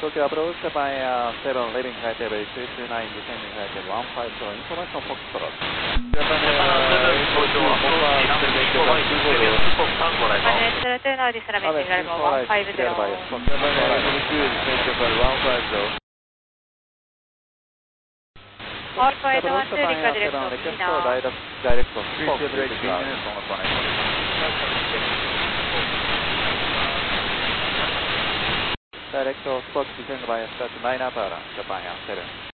Tokyo approach Japan Air 7 leaving flight level 229 descending flight level 150 information Foxtrot. Japan Air 842 approach runway 25 clearance for Tango Lima. Japan Air 229 descending flight level 150. Japan Air 842 descending flight level 150. All flight 120 direct of Okinawa. Direct of Please separate 3 minutes on the flight. Direct of Spock descend by start 9 up Japan Air 7.